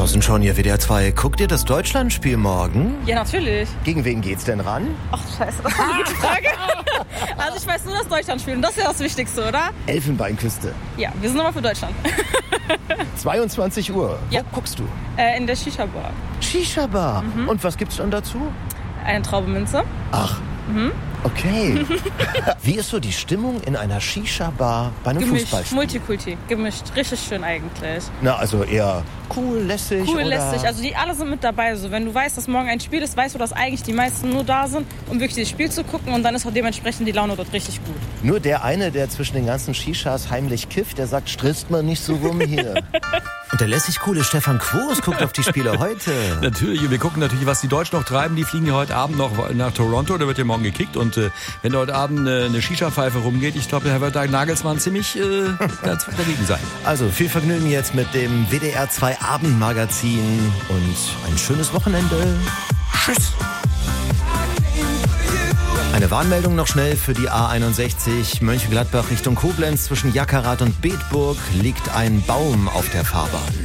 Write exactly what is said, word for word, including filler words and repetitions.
Draußen schon, ihr W D R zwei. Guckt ihr das Deutschlandspiel morgen? Ja, natürlich. Gegen wen geht's denn ran? Ach, scheiße, das ist eine gute Frage. Also ich weiß nur das Deutschlandspiel und das ist ja das Wichtigste, oder? Elfenbeinküste. Ja, wir sind nochmal für Deutschland. zweiundzwanzig Uhr. Ja. Wo guckst du? Äh, in der Shisha-Bar. Shisha-Bar. Mhm. Und was gibt's dann dazu? Eine Traube-Minze. Ach, Mhm. okay. Wie ist so die Stimmung in einer Shisha-Bar bei einem Gemischt, Fußballspiel? Multikulti, gemischt. Richtig schön eigentlich. Na, also eher cool, lässig Cool, oder? lässig. Also die alle sind mit dabei. Also wenn du weißt, dass morgen ein Spiel ist, weißt du, dass eigentlich die meisten nur da sind, um wirklich das Spiel zu gucken. Und dann ist auch dementsprechend die Laune dort richtig gut. Nur der eine, der zwischen den ganzen Shishas heimlich kifft, der sagt, stresst man nicht so rum hier. Und der lässig coole Stefan Quos guckt auf die Spiele heute. Natürlich, wir gucken natürlich, was die Deutschen noch treiben. Die fliegen ja heute Abend noch nach Toronto, da wird ja morgen gekickt. Und äh, wenn da heute Abend äh, eine Shisha-Pfeife rumgeht, ich glaube, da wird der Nagelsmann ziemlich äh, dagegen sein. Also viel Vergnügen jetzt mit dem W D R zwei Abendmagazin und ein schönes Wochenende. Tschüss. Eine Warnmeldung noch schnell für die A einundsechzig Mönchengladbach Richtung Koblenz. Zwischen Jackerath und Bedburg liegt ein Baum auf der Fahrbahn.